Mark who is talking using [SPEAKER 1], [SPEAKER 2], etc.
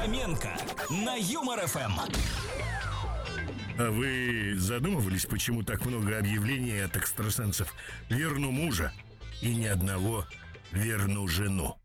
[SPEAKER 1] Фоменко на Юмор ФМ.
[SPEAKER 2] А вы задумывались, почему так много объявлений от экстрасенсов «верну мужа» и ни одного «верну жену»?